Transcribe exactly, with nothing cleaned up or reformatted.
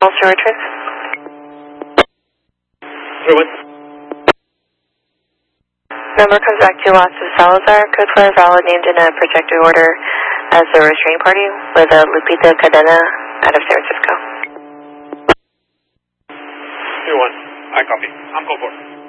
Also return. Everyone. Number comes back to Los of Salazar, code for valid named in a projected order as a restraining party with a Lupita Cadena out of San Francisco. Everyone. I copy. I'm code four.